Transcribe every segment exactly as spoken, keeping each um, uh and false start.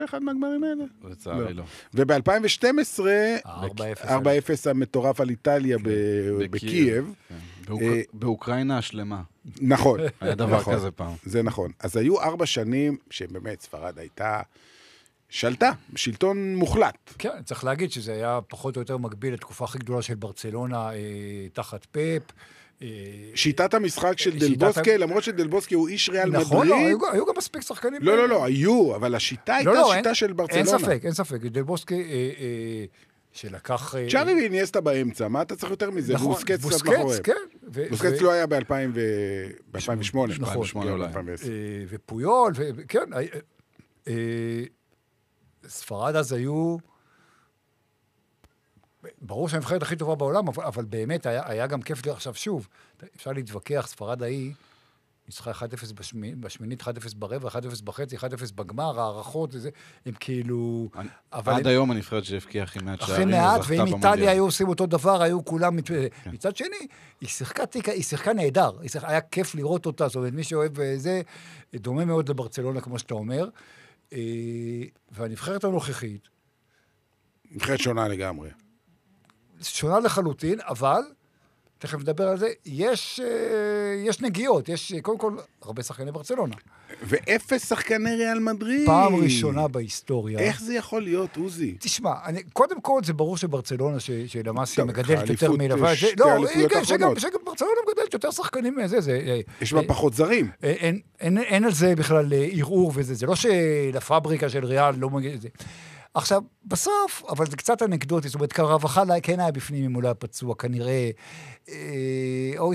אחד מהגמרים האלה? לצערי לא. וב-אלפיים ושתים עשרה, ארבע אפס המטורף על איטליה בקייב. באוקראינה השלמה. נכון. היה דבר כזה פעם. זה נכון. אז היו ארבע שנים שבאמת ספרד הייתה שלטה, שלטון מוחלט. כן, צריך להגיד שזה היה פחות או יותר מקביל לתקופה הכי גדולה של ברצלונה תחת פאפ. שיטת המשחק של דלבוסקי, למרות שדלבוסקי הוא איש ריאל מדריד. נכון, היו גם מספיק שחקנים. לא, לא, לא, היו, אבל השיטה הייתה שיטה של ברצלונה. אין ספק, אין ספק. דלבוסקי שלקח... צ'אבי ואיניאסטה באמצע, מה אתה צריך יותר מזה? בוסקץ קצת מאחוריהם. בוסקץ לא היה ב-אלפיים ושמונה. נכון, ופויול, כן, ספרד אז היו... ברור שהנבחרת הכי טובה בעולם, אבל, אבל באמת היה, היה גם כיף לי עכשיו שוב. אפשר להתווכח, ספרד ההיא, ניצחה אחד אפס בשמינית, אחד אפס ברבע, אחד אפס בחצי, אחד אפס בגמר, הערכות, זה, הם כאילו... אני, אבל עד הם, היום הנבחרת שהבקיעה הכי מעט שערים, הכי מעט, ואם איטליה היו עושים אותו דבר, היו כולם... מת... כן. מצד שני, היא שיחקה, היא שיחקה נהדר, היא שיחקה, היה כיף לראות אותה, זאת אומרת, מי שאוהב זה, דומה מאוד לברצלונה, כמו שאתה אומר, והנבחרת הנוכחית... נבחרת שונה לגמרי. שונה לחלוטין, אבל, תכף נדבר על זה, יש, יש נגיעות, יש קודם כל הרבה שחקני ברצלונה. ואפס שחקני ריאל מדריד. פעם ראשונה בהיסטוריה. איך זה יכול להיות, עוזי? תשמע, אני, קודם כל זה ברור שברצלונה, ש, שלמאסיה מגדלת יותר מלבד. שתי לא, אליפויות האחרונות. שגם ברצלונה מגדלת יותר שחקנים מזה. זה, יש בה פחות זרים. אין, אין, אין על זה בכלל ערעור וזה. זה לא שלפבריקה של ריאל לא מגדלת את זה. עכשיו, בסוף, אבל זה קצת אנקדוטי, זאת אומרת, קרבחה כן היה בפנים אם הוא לא היה פצוע, כנראה, או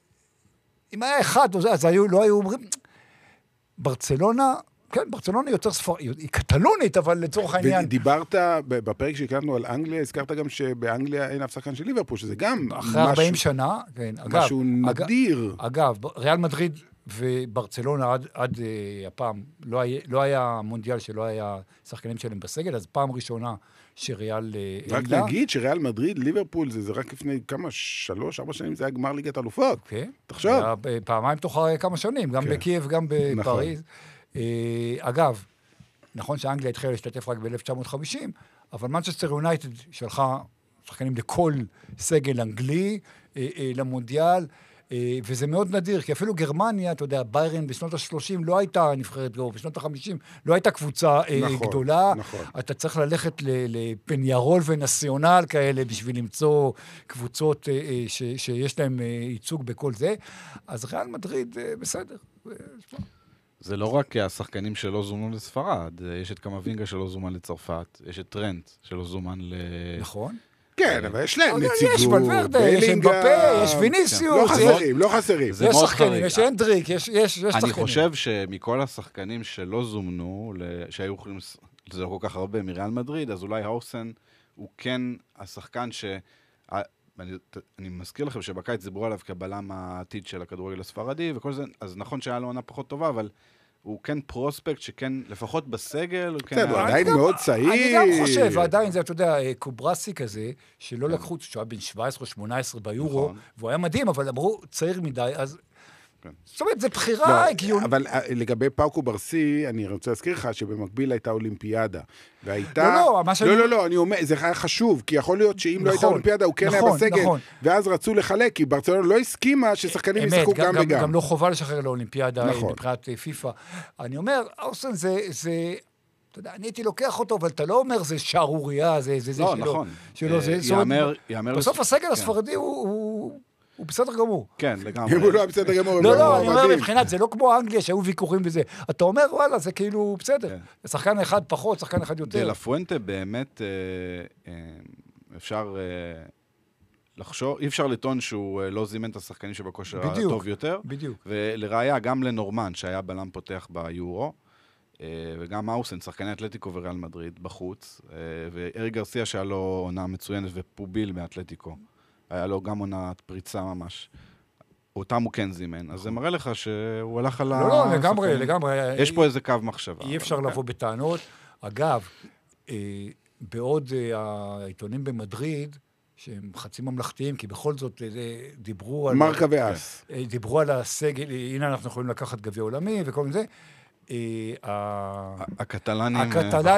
אם היה אחד, אז היו, לא היו אומרים, ברצלונה, כן, ברצלונה יותר ספר, היא קטלונית, אבל לצורך העניין... ודיברת, בפרק שהקלטנו על אנגליה, הזכרת גם שבאנגליה אין אף שחקן של ליברפול, שזה גם אחרי ארבעים שנה, כן, אגב... משהו נדיר. אגב, ריאל מדריד וברצלונה עד, עד uh, הפעם, לא היה, לא היה מונדיאל שלא היה שחקנים שלהם בסגל, אז פעם ראשונה שריאל... Uh, רק נגיד שריאל מדריד, ליברפול, זה, זה רק לפני כמה, שלוש, ארבע שנים, זה היה גמר ליגת אלופות. כן. Okay. תחשוב. היה פעמיים תוך כמה שנים, גם okay. בקייב, גם בפריז. נכון. Uh, אגב, נכון שאנגליה התחילה להשתתף רק ב-אלף תשע מאות וחמישים, אבל מנצ'סטר יונייטד שלחה שחקנים לכל סגל אנגלי, uh, uh, למונדיאל, וזה מאוד נדיר, כי אפילו גרמניה, אתה יודע, ביירן בשנות ה-שלושים לא הייתה נבחרת גאו, בשנות ה-חמישים לא הייתה קבוצה נכון, גדולה, נכון. אתה צריך ללכת לפניירול ונציונל כאלה, בשביל למצוא קבוצות ש- שיש להם ייצוג בכל זה, אז ריאל מדריד בסדר. זה לא רק השחקנים שלא זומנו לספרד, יש את קמבינגה שלא זומן לצרפת, יש את טרנט שלא זומן ל... נכון. כן, אבל יש להם נציגות. יש בלוורדה, יש אמבפה, יש ויניסיוס. לא חסרים, לא חסרים. יש שחקנים, יש אנדריק, יש שחקנים. אני חושב שמכל השחקנים שלא זומנו, שהיו יכולים, זה לא כל כך הרבה מריאל מדריד, אז אולי האוסן הוא כן השחקן ש... אני מזכיר לכם שבקיץ דיברו עליו כבלם העתיד של הכדורגל הספרדי, וכל זה, אז נכון שהיה לו עונה פחות טובה, אבל... הוא כן פרוספקט שכן, לפחות בסגל, הוא כן... הוא עדיין מאוד צעיר. אני גם חושב, ועדיין זה, אתה יודע, קוברסי כזה, שלא לקחו, שהוא היה בן שבע עשרה שמונה עשרה ביורו, והוא היה מדהים, אבל אמרו, צעיר מדי, אז... זאת אומרת, זו בחירה הגיונית. אבל לגבי פאו קוברסי, אני רוצה להזכיר לך שבמקביל הייתה אולימפיאדה, והייתה... לא, לא, לא, לא, לא, אני אומר, זה היה חשוב, כי יכול להיות שאם לא הייתה אולימפיאדה, הוא כן היה בסגל, ואז רצו לחלק, כי ברצלונה לא הסכימה ששחקנים ישחקו גם וגם. גם לא חובה לשחרר לאולימפיאדה, מבחינת פיפה. אני אומר, אוסן זה... אתה יודע, אני הייתי לוקח אותו, אבל אתה לא אומר, זה שערוריה, זה זה לא, נכון. בסוף הסגל הספרדי הוא... הוא בסדר גמור. כן, לגמרי. אם הוא לא היה בסדר גמור. לא, לא, אני אומר מבחינת, זה לא כמו אנגליה שהיו ויכוחים בזה. אתה אומר, וואלה, זה כאילו בסדר. שחקן אחד פחות, שחקן אחד יותר. דה לפואנטה באמת אפשר לחשוב, אי אפשר לטעון שהוא לא זימן את השחקנים שבכושר הטוב יותר. בדיוק. ולראיה, גם לנורמן, שהיה בלם פותח ביורו, וגם מאוסן, שחקני אתלטיקו וריאל מדריד, בחוץ, וארי גרסיה שהיה לו עונה מצוינת ופוביל מאתלטיקו. היה לו גם עונת פריצה ממש. אותם הוא כן זימן. אז זה מראה לך שהוא הלך על ה... לא, לא, לגמרי, לגמרי. יש פה איזה קו מחשבה. אי אפשר לבוא בטענות. אגב, בעוד העיתונים במדריד, שהם חצי ממלכתיים, כי בכל זאת דיברו על... מרקה ואס. דיברו על הסגל, הנה אנחנו יכולים לקחת גביע עולמי וכל זה. הקטלנים.